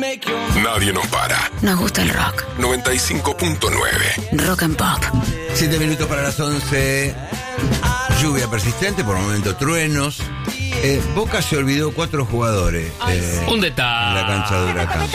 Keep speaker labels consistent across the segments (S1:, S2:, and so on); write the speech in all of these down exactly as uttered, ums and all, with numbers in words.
S1: Nadie nos para.
S2: Nos gusta el rock.
S1: noventa y cinco punto nueve.
S2: Rock and pop.
S3: Siete minutos para las once. Lluvia persistente, por el momento truenos. Eh, Boca se olvidó cuatro jugadores. Eh,
S4: Un detalle.
S3: En la cancha de Huracán.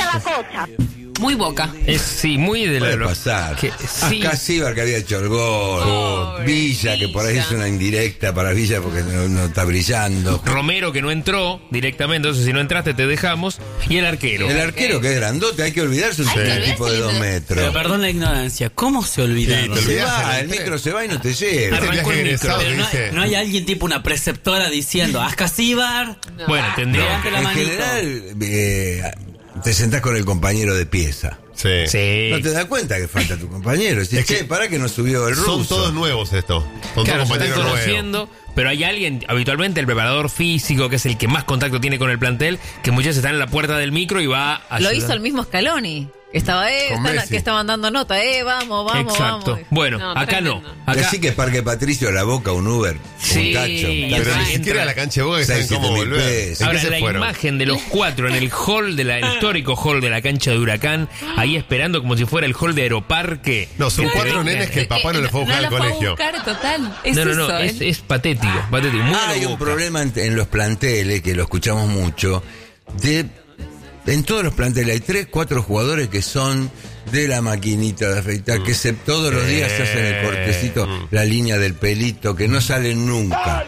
S5: Muy Boca.
S4: Es, sí, muy de la...
S3: Puede pasar.
S4: Que, sí.
S3: Ascasíbar, que había hecho el gol.
S5: Pobre
S3: Villa, que por ahí
S5: Villa.
S3: es una indirecta para Villa porque no, no está brillando.
S4: Romero, que no entró directamente, entonces si no entraste te dejamos. Y el arquero.
S3: El arquero, que es grandote, hay que olvidarse un
S5: Hay que
S3: tipo
S5: olvidarse
S3: de dos
S5: de-
S3: metros.
S6: Pero perdón la ignorancia, ¿cómo se olvidaron?
S3: Se
S7: Sí, te olvidaste
S3: va,
S7: del
S3: el
S7: tren.
S3: micro se va y no te lleva.
S7: Este
S4: Arrancó
S7: viaje
S4: el
S7: egresado
S4: micro.
S6: Pero no,
S7: dice...
S6: hay, no hay alguien tipo una preceptora diciendo, Ascasíbar.
S4: Bueno, tendría
S6: Levante la
S3: En
S6: manito.
S3: general, eh, te sentás con el compañero de pieza.
S7: Sí.
S4: Sí.
S3: No te das cuenta que falta tu compañero. Decís,
S7: Es que
S3: che, para que no subió el ruso.
S7: Son todos nuevos estos. Son
S4: Claro,
S7: todos
S4: se están
S7: compañeros nuevos.
S4: conociendo, pero hay alguien, habitualmente el preparador físico, que es el que más contacto tiene con el plantel, que muchas veces está en la puerta del micro y va a
S5: Lo
S4: ayudar.
S5: hizo el mismo Scaloni. Que estaba, eh,
S7: Con
S5: están-
S7: Messi.
S5: que estaban dando nota, eh, vamos, vamos,
S4: Exacto.
S5: vamos.
S4: Bueno,
S5: No,
S4: acá
S5: tremendo.
S4: no. Acá,
S3: Así que Parque Patricio, La Boca, un Uber,
S4: Sí,
S3: un tacho.
S4: y
S7: Pero
S4: acá
S7: ni siquiera
S4: entra-
S7: la cancha de Boca que
S3: Seis,
S7: saben cómo
S3: siete mil
S7: volver.
S3: pesos.
S7: ¿En
S4: Ahora,
S7: qué se
S4: la
S7: fueron?
S4: imagen de los cuatro en el hall, del histórico hall de la cancha de Huracán, ahí esperando como si fuera el hall de Aeroparque.
S7: No, son
S4: Que te
S7: cuatro
S4: vengan.
S7: nenes que el papá no le fue a buscar
S5: no
S7: al
S5: la fue a
S7: colegio.
S5: buscar, total. Es
S4: No, no, no,
S5: eso,
S4: es,
S5: ¿eh?
S4: es patético, patético. Muy
S3: Ah,
S4: a lo
S3: hay un
S4: Boca.
S3: problema en, en los planteles, que lo escuchamos mucho, de en todos los planteles hay tres, cuatro jugadores que son de la maquinita de afeitar, que se, todos los días se hacen el cortecito, la línea del pelito, que no salen nunca.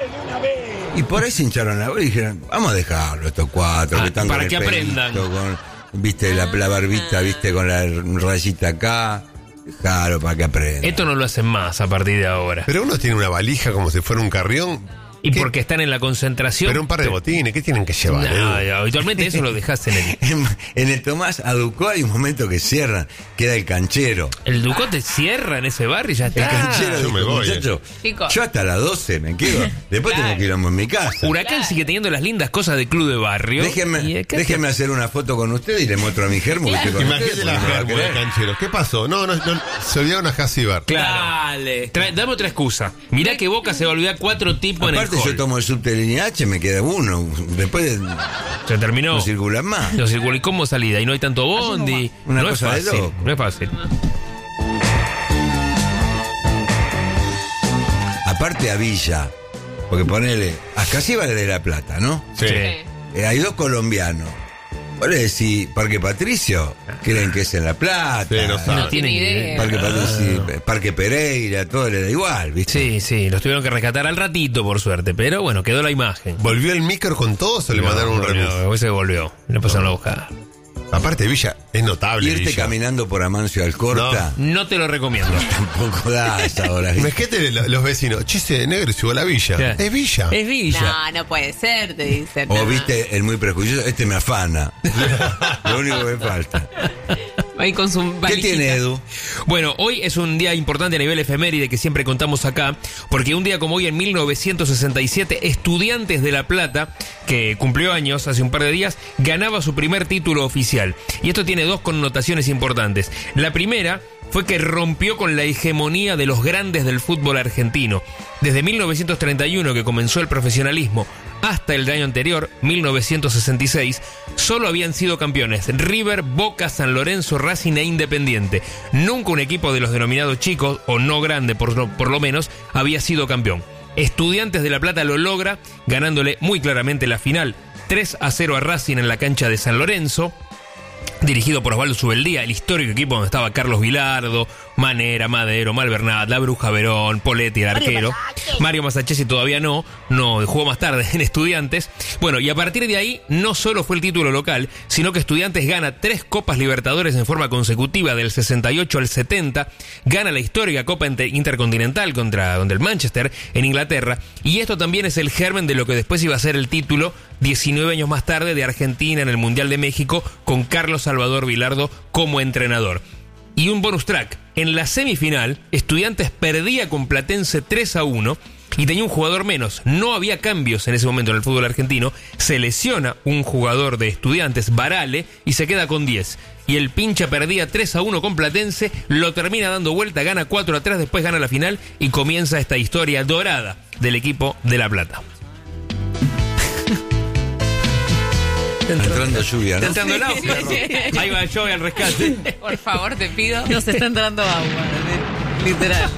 S3: Y por ahí se hincharon la bola y dijeron, vamos a dejarlo estos cuatro,
S4: Ah,
S3: que están
S4: para
S3: con
S4: que
S3: el pelito,
S4: aprendan.
S3: con, viste, la, la barbita, viste, con la rayita acá. Claro, para que aprendan.
S4: Esto no lo hacen más a partir de ahora.
S7: Pero uno tiene una valija como si fuera un carrión.
S4: Y
S7: ¿Qué?
S4: porque están en la concentración.
S7: Pero un par de botines, ¿qué tienen que llevar?
S4: No,
S7: eh?
S4: habitualmente eso lo dejas en el.
S3: En, en el Tomás Aducó hay un momento que cierran, queda el canchero.
S4: El Ducote cierra en ese barrio y ya
S3: El
S4: está.
S3: canchero
S7: yo
S3: dijo,
S7: me voy,
S3: muchacho,
S5: Chicos.
S3: yo hasta las doce me quedo. Después
S5: Claro.
S3: tengo que ir en mi casa.
S4: Huracán sigue teniendo las lindas cosas de club de barrio.
S3: Déjenme,
S4: Y acá-
S3: déjenme hacer una foto con usted y le muestro a mi germo que estoy con
S7: Imagínate
S3: ustedes,
S7: la
S3: porque no me va a
S7: germo de
S3: creer.
S7: cancheros. ¿Qué pasó? No, no, no, se olvidaron a Hasíbar.
S4: Claro.
S6: Dale.
S4: Trae- dame otra excusa. Mirá que Boca se va a olvidar cuatro tipos
S3: Aparte
S4: en el
S3: yo
S4: hall.
S3: tomo el subte de línea H, me queda uno. Después
S4: Se terminó.
S3: no circulan más.
S4: No circula. ¿Y cómo salida? Y no hay tanto bondi.
S3: Una
S4: no es
S3: cosa de
S4: fácil.
S3: loco.
S4: No es fácil.
S3: Aparte a Villa, porque ponele, Ascasíbar es de La Plata, ¿no?
S7: Sí.
S3: Eh, hay dos colombianos. Vos le decís Parque Patricio, creen que es en La Plata.
S7: Sí, no saben.
S4: No tiene
S5: ni
S4: idea.
S5: idea.
S3: Parque Patricio, Parque Pereira, todo le da igual, ¿viste?
S4: Sí, sí, los tuvieron que rescatar al ratito, por suerte, pero bueno, quedó la imagen.
S7: ¿Volvió el micro con todos o le mandaron un remis?
S4: No, se volvió, le pasaron a buscar.
S7: Aparte, Villa es notable.
S3: Irte
S7: Villa.
S3: caminando por Amancio Alcorta,
S4: No te lo recomiendo.
S3: tampoco da esa hora. ¿viste?
S7: Imagínate lo- los vecinos. Chiste de negro y subo a la Villa.
S4: Claro.
S7: Es Villa.
S4: Es Villa.
S5: No, no puede ser, te dicen.
S3: O
S5: no.
S3: viste el muy prejuicioso, este me afana. Lo único que me falta.
S5: Ahí con su
S3: ¿Qué
S5: valijita.
S3: tiene Edu?
S4: Bueno, hoy es un día importante a nivel efeméride que siempre contamos acá, porque un día como hoy en mil novecientos sesenta y siete, Estudiantes de La Plata, que cumplió años hace un par de días, ganaba su primer título oficial. Y esto tiene dos connotaciones importantes. La primera fue que rompió con la hegemonía de los grandes del fútbol argentino. Desde mil novecientos treinta y uno, que comenzó el profesionalismo, hasta el año anterior, mil novecientos sesenta y seis, solo habían sido campeones River, Boca, San Lorenzo, Racing e Independiente. Nunca un equipo de los denominados chicos, o no grande por lo, por lo menos, había sido campeón. Estudiantes de La Plata lo logra, ganándole muy claramente la final, tres a cero a Racing en la cancha de San Lorenzo, dirigido por Osvaldo Subeldía, el histórico equipo donde estaba Carlos Vilardo, Manera, Madero, Malvernat, La Bruja Verón, Poletti, el arquero. Mario Masachesi todavía no, no jugó más tarde en Estudiantes. Bueno, y a partir de ahí no solo fue el título local, sino que Estudiantes gana tres Copas Libertadores en forma consecutiva del sesenta y ocho al setenta, gana la histórica Copa Inter- Intercontinental contra, contra el Manchester en Inglaterra, y esto también es el germen de lo que después iba a ser el título diecinueve años más tarde de Argentina en el Mundial de México con Carlos Salvador Vilardo como entrenador. Y un bonus track, en la semifinal, Estudiantes perdía con Platense tres a uno y tenía un jugador menos. No había cambios en ese momento en el fútbol argentino. Se lesiona un jugador de Estudiantes, Barale, y se queda con diez. Y el pincha perdía tres a uno con Platense, lo termina dando vuelta, gana cuatro a tres, después gana la final y comienza esta historia dorada del equipo de La Plata.
S3: entrando lluvia,
S4: Está
S3: ¿no?
S4: entrando el audio. Ahí va yo al rescate.
S5: Por favor, te pido. Nos está entrando agua, ¿eh? Literal.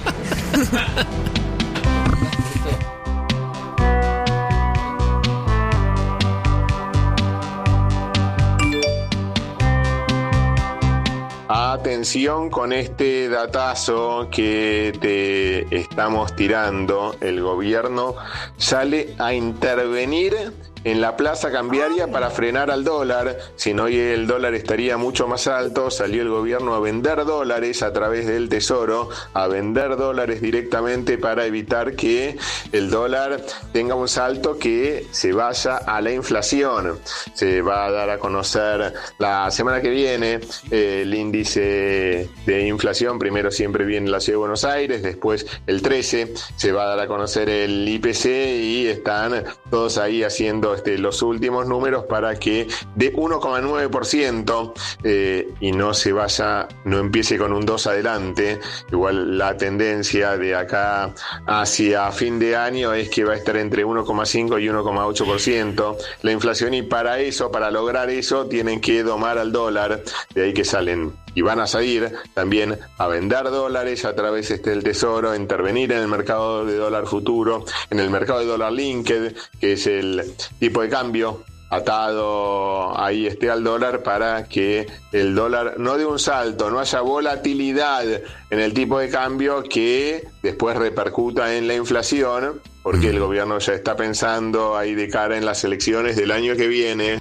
S2: Atención con este datazo que te estamos tirando. El gobierno sale a intervenir en la plaza cambiaria para frenar al dólar. Si no, hoy el dólar estaría mucho más alto. Salió el gobierno a vender dólares a través del Tesoro, a vender dólares directamente para evitar que el dólar tenga un salto que se vaya a la inflación. Se va a dar a conocer la semana que viene eh, el índice de inflación. Primero siempre viene la Ciudad de Buenos Aires, después el trece. Se va a dar a conocer el I P C y están todos ahí haciendo Este, los últimos números para que de uno coma nueve por ciento eh, y no se vaya, no empiece con un dos adelante. Igual la tendencia de acá hacia fin de año es que va a estar entre uno coma cinco y uno coma ocho por ciento la inflación, y para eso, para lograr eso, tienen que domar al dólar. De ahí que salen y van a salir también a vender dólares a través este, del Tesoro, a intervenir en el mercado de dólar futuro, en el mercado de dólar linked, que es el tipo de cambio atado ahí esté al dólar, para que el dólar no dé un salto, no haya volatilidad en el tipo de cambio que después repercuta en la inflación, porque el gobierno ya está pensando ahí de cara en las elecciones del año que viene.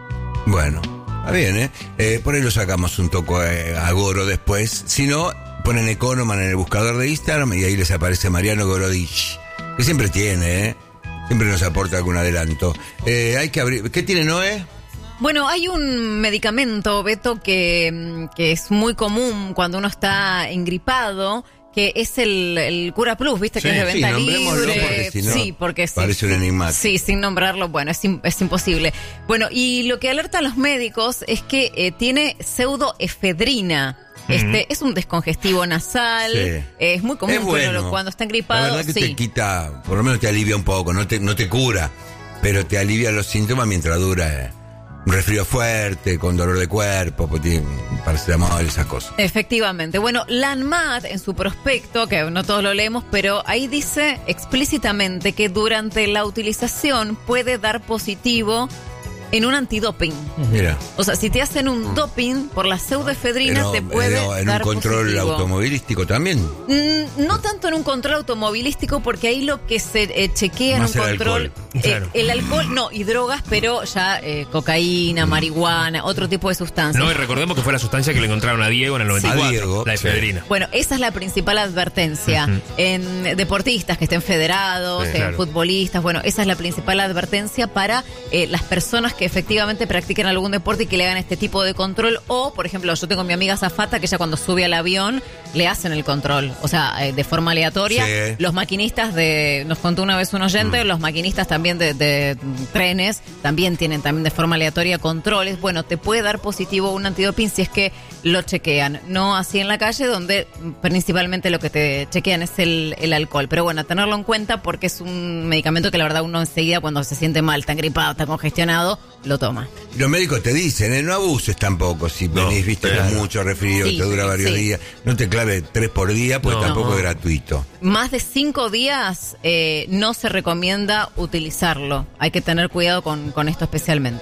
S3: Bueno, está bien, ¿eh? eh por ahí lo sacamos un toco eh, a Goro después. Si no, ponen Economan en el buscador de Instagram y ahí les aparece Mariano Gorodich, que siempre tiene, ¿eh? Siempre nos aporta algún adelanto. Eh, hay que abrir. ¿Qué tiene Noé?
S5: Bueno, hay un medicamento, Beto, que, que es muy común cuando uno está engripado, que es el, el Cura Plus, ¿viste?
S3: Sí,
S5: que es de
S3: sí,
S5: venta
S3: nombrémoslo
S5: libre.
S3: porque si no,
S5: sí, porque sí.
S3: parece un enigmático.
S5: Sí, sin nombrarlo, bueno, es, im- es imposible. Bueno, y lo que alertan los médicos es que eh, tiene pseudoefedrina. Este es un descongestivo nasal,
S3: Sí.
S5: eh, es muy común
S3: Es
S5: que
S3: bueno.
S5: uno cuando está engripado.
S3: La verdad que
S5: sí.
S3: te quita, por lo menos te alivia un poco, no te, no te cura, pero te alivia los síntomas mientras dura eh, un resfrío fuerte, con dolor de cuerpo, pues tiene paracetamol, esas cosas.
S5: Efectivamente. Bueno, la ANMAT en su prospecto, que no todos lo leemos, pero ahí dice explícitamente que durante la utilización puede dar positivo en un antidoping.
S3: Mira.
S5: O sea, si te hacen un doping por la pseudoefedrina,
S3: Pero,
S5: te puede
S3: pero en
S5: dar
S3: un control
S5: positivo.
S3: automovilístico también.
S5: Mm, no tanto en un control automovilístico, porque ahí lo que se eh, chequea
S3: Más
S5: en un
S3: el
S5: control,
S3: alcohol.
S5: eh,
S4: Claro.
S5: el alcohol, no, y drogas, pero ya eh, cocaína, marihuana, otro tipo de sustancias.
S4: No, y recordemos que fue la sustancia que le encontraron a Diego en el noventa y cuatro,
S3: A Diego,
S4: la
S3: sí.
S4: efedrina.
S5: Bueno, esa es la principal advertencia.
S4: Ujú.
S5: En deportistas que estén federados,
S3: Sí,
S5: en
S4: claro.
S5: futbolistas, bueno, esa es la principal advertencia para eh, las personas que efectivamente practiquen algún deporte y que le hagan este tipo de control. O, por ejemplo, yo tengo a mi amiga Zafata, que ella cuando sube al avión le hacen el control, o sea, eh, de forma aleatoria.
S3: Sí.
S5: Los maquinistas de, nos contó una vez un oyente, los maquinistas también de, de trenes, también tienen también de forma aleatoria controles. Bueno, te puede dar positivo un antidoping si es que lo chequean. No así en la calle, donde principalmente lo que te chequean es el, el alcohol. Pero bueno, tenerlo en cuenta porque es un medicamento que la verdad uno enseguida cuando se siente mal, está gripado, está congestionado, lo toma.
S3: Y los médicos te dicen, ¿eh? No abuses tampoco. Si
S7: No,
S3: venís, viste,
S7: claro.
S3: con mucho resfrío,
S5: Sí,
S3: te dura varios
S5: sí.
S3: días. No te clave tres por día, pues
S4: No.
S3: tampoco
S5: No.
S3: es gratuito.
S5: Más de cinco días eh, no se recomienda utilizarlo. Hay que tener cuidado con, con esto especialmente.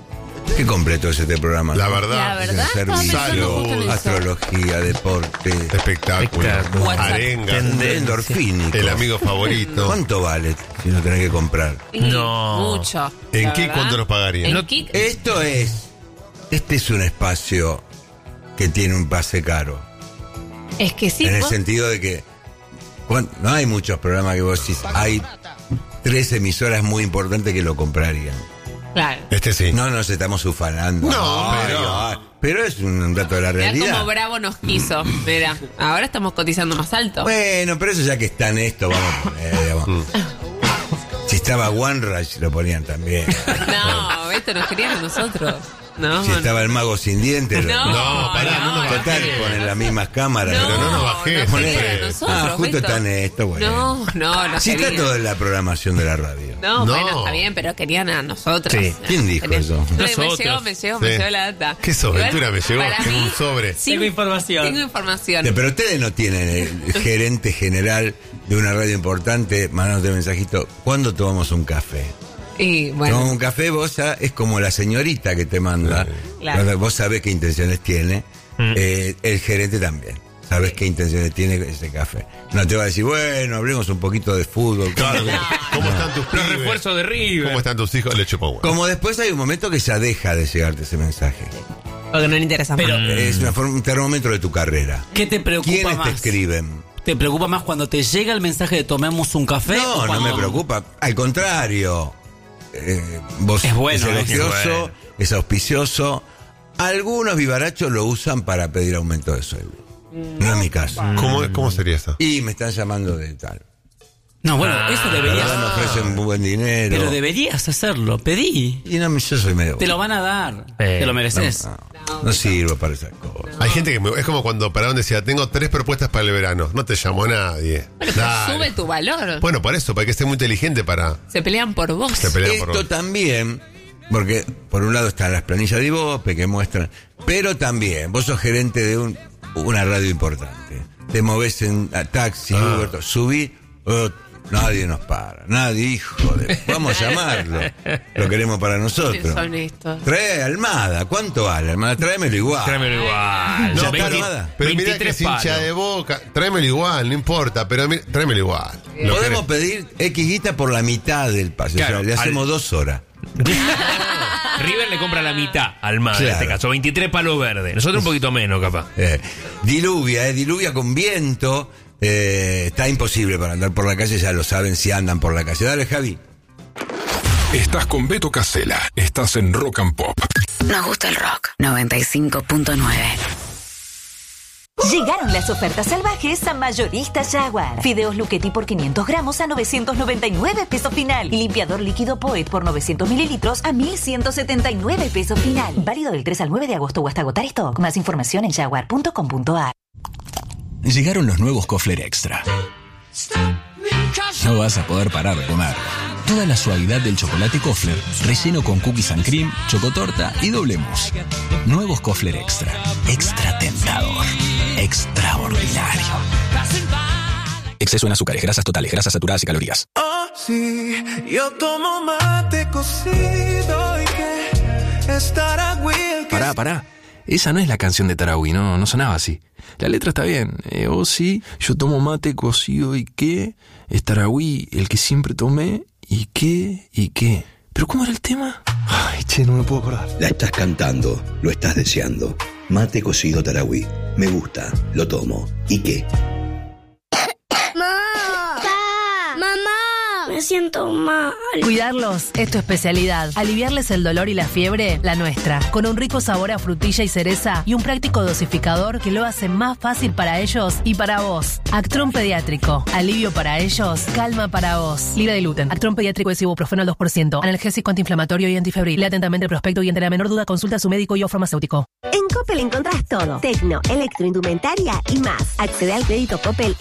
S3: Qué completo es este programa.
S7: La
S3: ¿no?
S7: verdad.
S5: La verdad, estaba
S3: Servicio,
S5: pensando justo en eso.
S3: astrología, deporte,
S7: Espectáculo.
S4: Espectáculo.
S7: Arenga.
S4: Tendencia.
S3: endorfínico.
S7: El amigo favorito.
S3: ¿Cuánto vale si no tenés que comprar?
S4: No.
S5: Mucho.
S7: ¿En
S5: la
S7: qué
S5: verdad.
S7: cuánto nos pagarían?
S4: No-
S5: Kik.
S3: Esto es, este es un espacio que tiene un pase caro.
S5: Es que sí.
S3: en el
S5: vos-
S3: sentido de que cuan- no hay muchos programas que vos decís, hay tres emisoras muy importantes que lo comprarían.
S5: Claro.
S7: Este sí.
S3: No nos estamos ufanando.
S7: No,
S3: Ay,
S7: pero-
S3: ay, pero es un dato de la
S8: Mirá
S3: realidad.
S8: como Bravo nos quiso. Mira, ahora estamos cotizando más alto.
S3: Bueno, pero eso ya que está en esto, vamos a poner, digamos. Si estaba One Rush, lo ponían también.
S8: No, Beto, esto, nos querían a nosotros. No,
S3: Si estaba el mago sin dientes.
S8: No,
S7: No, pará, no,
S8: no,
S7: nos
S3: Total,
S7: bajé.
S3: ponen las mismas cámaras.
S8: No,
S7: Pero no nos bajé,
S8: nos
S7: Poné-
S8: querían a nosotros,
S3: Ah, justo
S8: ¿viste?
S3: está en esto, bueno.
S8: No, no, nos
S3: Si está
S8: querían.
S3: todo en la programación de la radio.
S8: No,
S7: No.
S8: bueno, está bien, pero querían a nosotros.
S4: Sí.
S3: ¿Quién dijo
S8: Querían-
S3: eso?
S8: Me- Me
S4: Nosotros.
S8: llegó, me llegó, me
S7: Sí.
S8: llegó la data.
S7: ¿Qué sos,
S8: Igual,
S7: Ventura? Me llegó
S8: para
S7: en
S8: mí,
S7: un sobre.
S8: sí,
S6: Tengo información.
S8: Tengo información.
S3: Eh, Pero ustedes no tienen el gerente general de una radio importante mandándote mensajito. ¿Cuándo tomamos un café?
S8: Y
S3: Tomamos
S8: bueno,
S3: un café, vos ya es como la señorita que te manda.
S8: Claro.
S3: Cuando vos sabés qué intenciones tiene.
S4: Mm.
S3: eh, el gerente también. Sabés qué intenciones tiene ese café. No te va a decir, bueno, hablemos un poquito de fútbol.
S7: Claro, ¿cómo están tus
S4: Los
S7: pibes?
S4: refuerzos de River.
S7: ¿Cómo están tus hijos? Le chupo huevo.
S3: Como después hay un momento que ya deja de llegarte ese mensaje.
S8: porque no le interesa más.
S6: Pero,
S3: Es una forma, un termómetro de tu carrera.
S6: ¿qué te preocupa
S3: ¿Quiénes
S6: más?
S3: te escriben?
S6: ¿Te preocupa más cuando te llega el mensaje de tomemos un café?
S3: No,
S6: o
S3: no
S6: cuando-
S3: me preocupa. Al contrario. Eh, vos
S6: Es bueno,
S3: es elogioso,
S4: es bueno.
S3: es auspicioso. Algunos vivarachos lo usan para pedir aumento de sueldo. No es mi caso.
S7: ¿Cómo, ¿Cómo sería eso?
S3: Y me están llamando de tal.
S6: No, bueno,
S4: Ah,
S6: eso
S3: La
S6: deberías.
S3: verdad me ofrecen buen dinero.
S6: Pero deberías hacerlo, pedí.
S3: Y no, yo soy medio.
S6: Te lo van a dar.
S4: Eh,
S6: te lo
S3: no,
S6: mereces.
S3: no, no sirvo para esas cosas.
S7: Hay gente que me- es como cuando Paraón decía, tengo tres propuestas para el verano. No te llamó nadie.
S8: Bueno, pero
S7: Dale.
S8: sube tu valor.
S7: Bueno, por eso, para que esté muy inteligente para...
S8: Se pelean por vos.
S7: Se pelean por
S3: Esto
S7: vos.
S3: también, porque por un lado están las planillas de Ibope que muestran, pero también, vos sos gerente de un, una radio importante. Te movés en a taxi,
S7: Ah.
S3: Uber, todo. subí, oh, nadie nos para, nadie, hijo de... Vamos a llamarlo, lo queremos para nosotros.
S8: Son estos.
S3: Trae Almada, ¿cuánto vale Almada? Tráemelo igual.
S4: Tráemelo igual.
S7: No,
S4: Ya
S7: pero,
S4: veinte-
S7: pero mira que
S4: veintitrés
S7: es hincha
S4: palos.
S7: de Boca. Tráemelo igual, no importa, pero mi- tráemelo igual. Lo
S3: Podemos
S7: querés.
S3: pedir X guita por la mitad del pase,
S4: Claro,
S3: o sea, le hacemos
S4: al-
S3: dos horas.
S4: River le compra la mitad al Madrid, en
S3: Claro.
S4: este caso, veintitrés palos verdes. Nosotros un poquito menos, capaz.
S3: Eh, diluvia, eh, diluvia con viento. eh, está imposible para andar por la calle, ya lo saben si andan por la calle. Dale, Javi.
S1: Estás con Beto Casella. Estás en Rock and Pop.
S9: Nos gusta el rock. noventa y cinco punto nueve.
S10: Llegaron las ofertas salvajes a Mayoristas Jaguar. Fideos Luchetti por quinientos gramos a novecientos noventa y nueve pesos final. Y limpiador líquido Poet por novecientos mililitros a mil ciento setenta y nueve pesos final. Válido del tres al nueve de agosto o hasta agotar stock. Más información en jaguar punto com punto a r.
S11: Llegaron los nuevos Kofler Extra. No vas a poder parar de comer. Toda la suavidad del chocolate Kofler, relleno con cookies and cream, chocotorta y doble mousse. Nuevos Kofler Extra. Extra tentador. Extraordinario. Exceso en azúcares, grasas totales, grasas saturadas y calorías.
S12: Oh, sí, yo tomo mate cocido y que estará Will.
S13: Pará, pará. Esa no es la canción de Tarahui, no, no sonaba así. La letra está bien. Eh, oh, sí, yo tomo mate cocido y qué. Es Tarahui, el que siempre tomé. ¿Y qué? ¿Y qué? ¿Pero cómo era el tema? Ay, che, no me puedo acordar.
S14: La estás cantando, lo estás deseando. Mate cocido Tarahui. Me gusta, lo tomo. ¿Y qué?
S15: Me siento mal.
S16: Cuidarlos es tu especialidad. Aliviarles el dolor y la fiebre, la nuestra. Con un rico sabor a frutilla y cereza y un práctico dosificador que lo hace más fácil para ellos y para vos. Actron Pediátrico. Alivio para ellos, calma para vos. Libre de gluten. Actron Pediátrico es ibuprofeno al dos por ciento. Analgésico antiinflamatorio y antifebril. Lee atentamente el prospecto y ante la menor duda consulta a su médico y o farmacéutico.
S17: En Coppel encontrás todo. Tecno, electroindumentaria y más. Accede al crédito Coppel